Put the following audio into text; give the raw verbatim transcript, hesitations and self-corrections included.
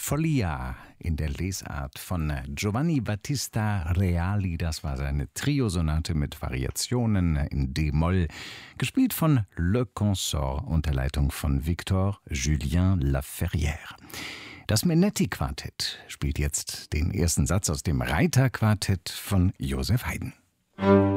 Follia in der Lesart von Giovanni Battista Reali. Das war seine Triosonate mit Variationen in D-Moll, gespielt von Le Consort unter Leitung von Victor Julien Laferrière. Das Menetti-Quartett spielt jetzt den ersten Satz aus dem Reiter-Quartett von Joseph Haydn.